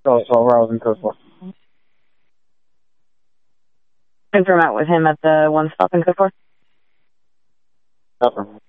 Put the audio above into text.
So where I was in code 4. Confirm out with him at the one stop in code 4. Nothing.